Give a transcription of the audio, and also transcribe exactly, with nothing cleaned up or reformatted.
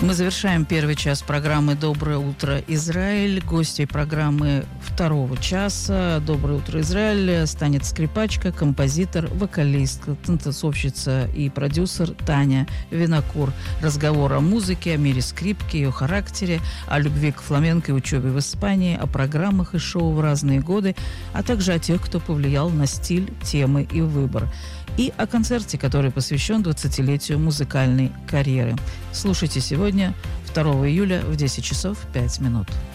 Мы завершаем первый час программы «Доброе утро, Израиль». Гостьей программы второго часа «Доброе утро, Израиль» станет скрипачка, композитор, вокалистка, танцовщица и продюсер Таня Винокур. Разговор о музыке, о мире скрипки, ее характере, о любви к фламенко и учебе в Испании, о программах и шоу в разные годы, а также о тех, кто повлиял на стиль, темы и выбор. И о концерте, который посвящен двадцатилетию музыкальной карьеры. Слушайте сегодня, второго июля, в десять часов пять минут.